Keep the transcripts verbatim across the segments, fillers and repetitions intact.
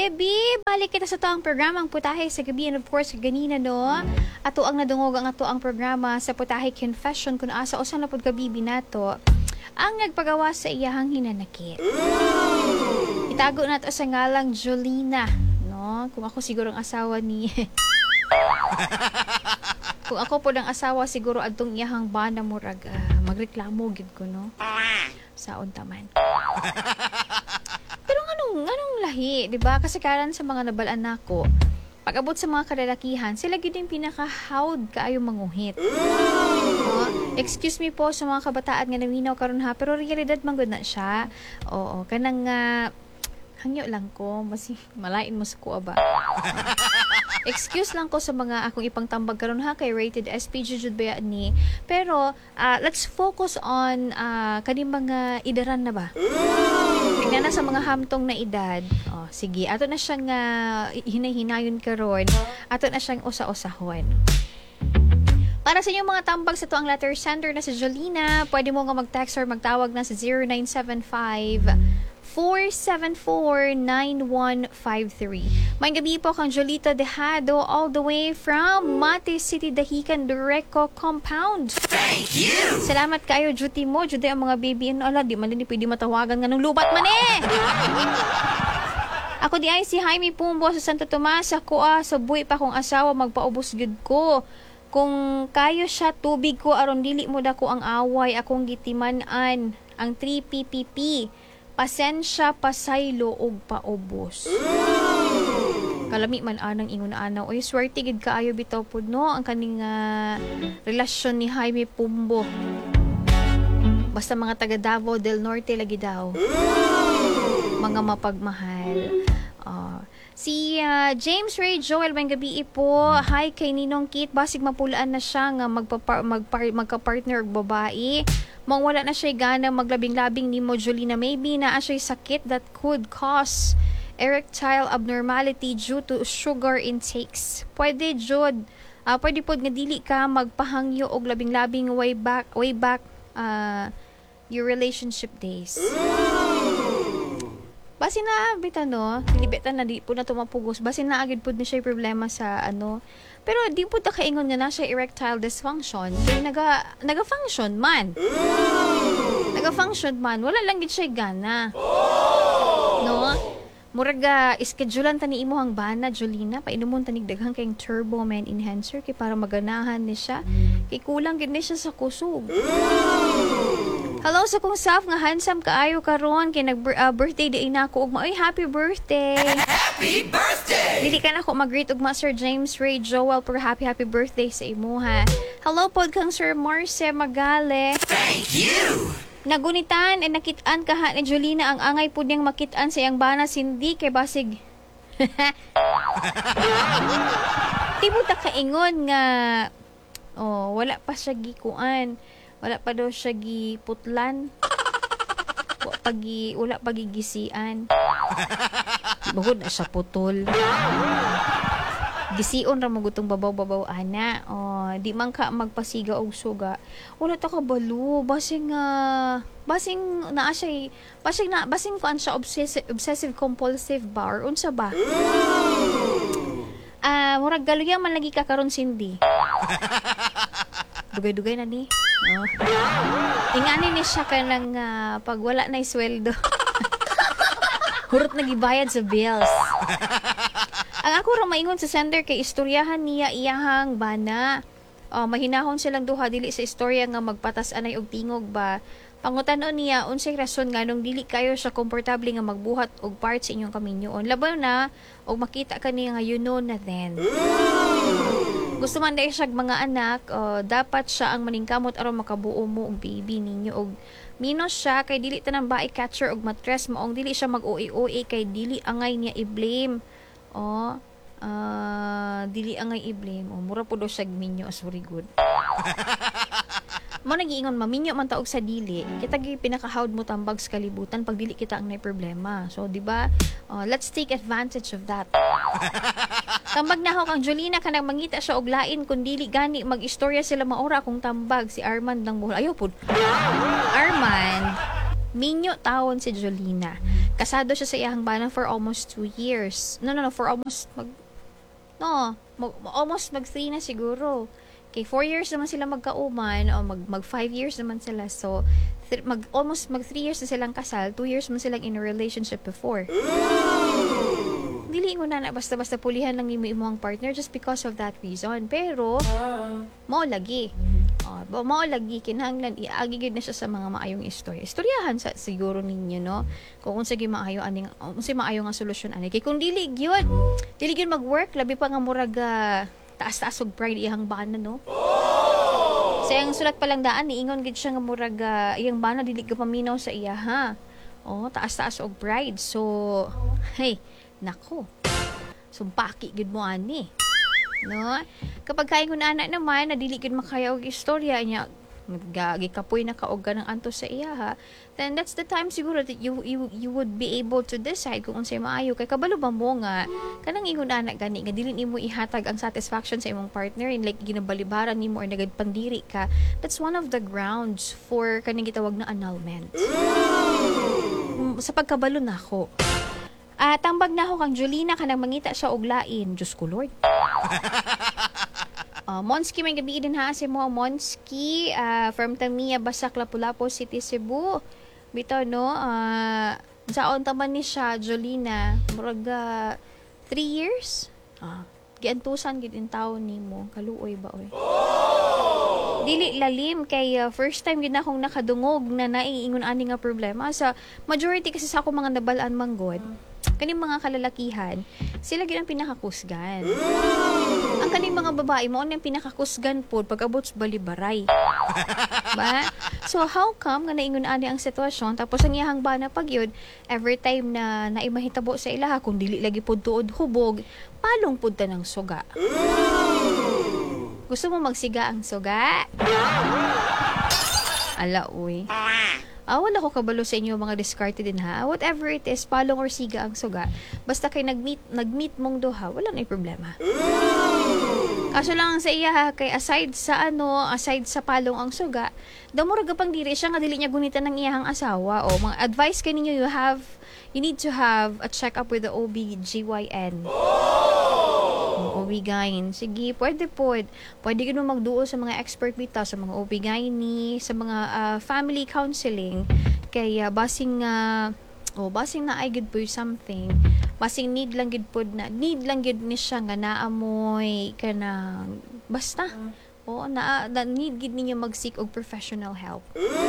baby! Balik kita sa toang programang Putahe sa Gabi, and of course, ganina no, ato ang nadungog ang ato ang programa sa Putahe Confession kung asa o saan na pod gabi binato ang nagpagawa sa iyahang hinanakit. Itago nato sa ngalang Jolina, no? Kung ako siguro ang asawa ni kung ako po ng asawa siguro adtong iyahang bana murag uh, magreklamo gid ko, no? Saon taman. Pero anong anong lahi, 'di ba? Kasi karan sa mga nabalaan nako, pag-abot sa mga kalalakihan, sila gid yung pinaka-hawd kaayo manguhit. Oh, excuse me po sa mga kabataan nga naminaw karon ha, pero realidad man gud na siya. Oo, kanang uh, hangyo lang ko, mas malain mo sa kuha ba. Excuse lang ko sa mga akong ipangtambag karon ha kay Rated S P Jud ba ni. Pero uh, let's focus on uh, kaning mga idaran na ba. Tingnan na sa mga hamtong na edad. Oh, sige, ato na siyang uh, hinay-hinayon karon. Ato na siyang usa-usahon. Para sa inyong mga tambag sa to ang letter sender na si Jolina, pwede mo nga mag-text or magtawag na sa zero nine seven five four seven four nine one five three. May gabi po kang Jolita Dejado all the way from Mate City, Dahican, Dureco Compound. Thank you! Salamat kayo, duty mo. Judy ang mga baby. Ano, ala, di man din pwede matawagan nga nung lubat man eh! Ako di ay si Jaime Pumbo sa Santo Tomas. Ako ah, sa buhay pa kong asawa, magpaubos gud ko. Kung kayo siya, tubig ko, aron dili mo da ko ang away, akong gitimanan ang three P P P. Pasensya, pasaylo, og paubos. Kalami man anang ingon anaw. Oy, swerte gid kaayo bitaw pud no ang kaning uh, relasyon ni Jaime Pumbo. Basta mga taga Davao del Norte lagi daw. Mga mapagmahal. Uh, si uh, James Ray Joel, may gabi po. Hi kay Ninong Kit. Basig mapulaan na siya nga magpa- magpa- magka-partner og babae. Mong wala na siya gana maglabing-labing ni mo, Jolina. Maybe na siya sakit that could cause erectile abnormality due to sugar intakes. Pwede, Jod. Uh, pwede po nga dili ka magpahangyo og labing-labing way back, way back uh, your relationship days. Basi na, bita no, libetan na di po na tumapugos. Basi na agad po na siya problema sa ano. Pero di po ta kaingon nga na siya erectile dysfunction. Kaya naga, naga-function man. Naga-function man. Wala lang gid siya gana. No? Muraga, ischedulean ta ni imo ang bana, Jolina. Painomon ta nig daghang kayong turbo man enhancer kay para maganahan ni siya. Kay kulang gid ni siya sa kusog. Hello sa kong self nga handsome kaayo karon kay nag uh, birthday di na ako ugma. Oy, happy birthday. Happy birthday! Dili ka na ako mag-greet ugma Sir James Ray Joel pero happy happy birthday sa imo ha. Hello pod kang Sir Marce Magale. Thank you! Nagunitan e nakitaan ka ha ni Jolina ang angay pud niyang makitaan sa iyang bana sindi kay basig. Di mo ta kaingon nga oh, wala pa siya gikuan. Wala pa daw siya giputlan. Wala pagi wala pagigisian. Bahod na siya putol. Gisiun ra mo gutong babaw-babaw ana. Oh, di man ka magpasiga og suga. Wala ta ka balo, basing uh, basing naa siya, basing na basing kuan siya obsessive obsessive compulsive ba or unsa ba? Ah, uh, murag galuya man lagi ka karon sindi. Dugay-dugay na ni. Oh. Tingani ni siya ka ng uh, pag wala na isweldo. Hurot na gibayad sa bills. Ang ako ra maingon sa sender kay istoryahan niya iyahang bana. Oh, mahinahon silang duha dili sa istorya nga magpatas anay og tingog ba. Pangutan-on niya unsay rason nganong dili kayo siya komportable nga magbuhat og part sa inyong kaminyoon. Labaw na og makita kani nga you know na then. Gusto man dahil siya mga anak, uh, dapat siya ang maningkamot aron makabuo mo og baby ninyo og minus siya kay dili tanang bae catcher og matres maong dili siya mag-oi-oi kay dili angay niya i-blame. Oh, uh, dili angay i-blame. Oh, mura po daw siya minyo as very good. Mo nagiingon maminyo man taog sa dili. Kita gi pinaka-hawd mo tambag sa kalibutan pag dili kita ang nay problema. So, di ba? Uh, let's take advantage of that. Tambag na ako kang Jolina kanang mangita siya og lain kun dili gani mag-istorya sila maora kung tambag si Armand lang mo. Ayo pud. Armand, minyo tawon si Jolina. Kasado siya sa iyang bana for almost two years. No, no, no, for almost mag no, mag, almost mag three na siguro. Okay, four years naman sila magkauman o mag mag five years naman sila. So th- mag almost mag three years na silang kasal, two years man silang in a relationship before. Dili ko na na basta-basta pulihan lang imo imong partner just because of that reason. Pero mao lagi. Oh, mao lagi kinahanglan iagi gid na siya sa mga maayong istorya. Istoryahan sa siguro ninyo, no? Kung unsa gyud maayo aning unsa maayo nga solusyon ani. Kay kung dili gyud, dili gyud mag-work labi pa nga murag uh, taas-taas og pride iyang bana, no? Sa iyang sulat pa lang daan niingon gid siya nga murag uh, iyang bana dili ka paminaw sa iya, ha. Oh, taas-taas og pride. So, hey, nako. Sumpaki gid mo ani. No? Kapag kay kun anak naman na dili gid makaya og istorya niya, gagi kapoy na kaog ka ng anto sa iya, ha, then that's the time siguro that you you you would be able to decide kung unsay maayo. Kay kabalo ba mo nga kanang ingon anak gani nga dili nimo ihatag ang satisfaction sa imong partner in like ginabalibaran nimo or nagadpandiri ka, that's one of the grounds for kaning gitawag na annulment. Mm, sa pagkabalo nako. Ah, uh, tambag na ako kang Jolina kanang mangita siya og lain. Diyos ko Lord. Uh, Monski, may gabi din ha si mo Monski uh, from Tamiya, Basak, Lapu-Lapu City, Cebu. Bitaw no, uh, saon taman ni siya Jolina, murag uh, three years. Ah, giantusan gid in taon nimo. Kaluoy ba oy? Dili lalim kay uh, first time gid na akong nakadungog na naiingon ani nga problema sa majority kasi sa ako mga nabalaan manggod. Kaning mga kalalakihan, sila gid ang pinakakusgan. Ang kaning mga babae mo ang pinakakusgan pod pag abot sa balibaray. Ba? So how come nga naingon ani ang sitwasyon tapos ang iyahang bana pagyud every time na naimahitabo sa ilaha kung dili lagi pod tuod hubog, palong pod ta ng suga. Gusto mo magsiga ang suga? Ala uy. Ah, wala ko kabalo sa inyo mga discarded din ha. Whatever it is, palong or siga ang suga. Basta kay nag-meet, nag-meet mong duha, wala na problema. Kaso lang sa iya ha, kay aside sa ano, aside sa palong ang suga, daw mo pang diri siya nga dili niya gunitan ng iyahang asawa. O, mga advice ka ninyo, you have, you need to have a check-up with the O B G Y N. O B G Y N. Sige, pwede po. Pwede ka naman magduo sa mga expert bitaw, sa mga O B G Y N, sa mga uh, family counseling. Kaya basing, uh, oh, basing na ay good po something. Basing need lang gid po na, need lang gid ni siya nga naamoy ka na, basta. O, na, na need gid ninyo mag-seek og professional help.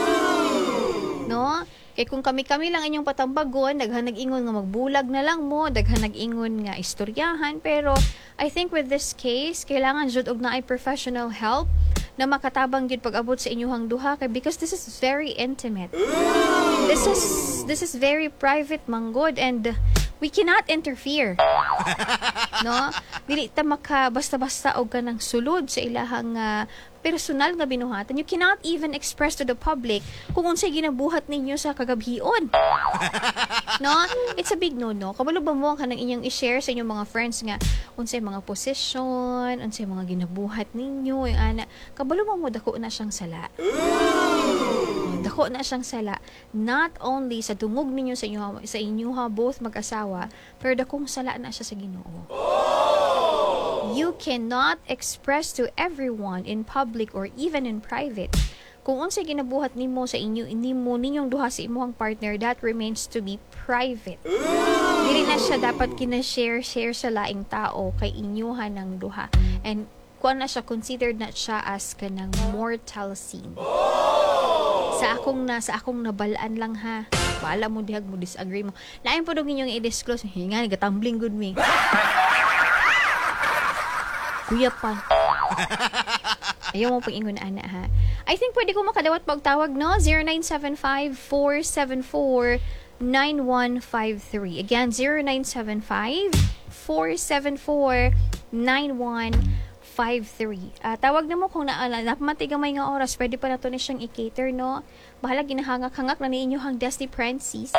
No? Kaya kung kami-kami lang inyong patambagon, daghan nag-ingon nga magbulag na lang mo, daghan nag-ingon nga istoryahan, pero I think with this case, kailangan jud og naay professional help na makatabang gid pag-abot sa inyong duha kay because this is very intimate. This is this is very private manggod and we cannot interfere. No? Dili ta maka basta-basta og kanang sulod sa ilahang uh, personal nga binuhatan. You cannot even express to the public kung unsay ginabuhat ninyo sa kagabhion. No? It's a big no-no. Kabalo ba mo kanang inyong i-share sa inyong mga friends nga unsay mga position, unsay mga ginabuhat ninyo, yung ana. Kabalo mo mo dako na siyang sala. Dako na siyang sala. Not only sa dungog ninyo sa inyo sa inyo ha both mag-asawa, pero dakong sala na siya sa Ginoo. You cannot express to everyone in public or even in private kung unsay ginabuhat nimo sa inyo nimo ninyong duha sa imong partner, that remains to be private. Dili na siya dapat kina-share share sa laing tao kay inyohan ng duha. And kuan na siya considered na siya as kanang mortal sin. Sa akong na sa akong nabalaan lang ha. Bala mo dihag mo disagree mo. Lain po dong inyong i-disclose. Hinga nagatumbling good me. Kuya pa. Ayaw mo pang ingon ana ha. I think pwede ko makadawat pagtawag no zero nine seven five, four seven four, nine one five three. Again zero nine seven five, four seven four, nine one five three. Uh, tawag na mo kung na, uh, napamatig ang may nga oras, pwede pa na to na siyang i-cater no. Bahala ginahangak-hangak na ninyo hang Dusty Princess.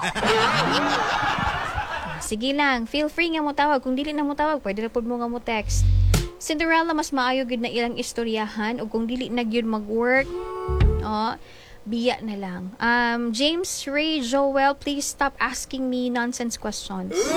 Sige lang, feel free nga mo tawag. Kung dili na mo tawag, pwede na po mo nga mo text. Cinderella, mas maayo gid na ilang istoryahan o kung dili na gyud mag-work. Oh, Biya na lang. Um, James Ray Joel, please stop asking me nonsense questions.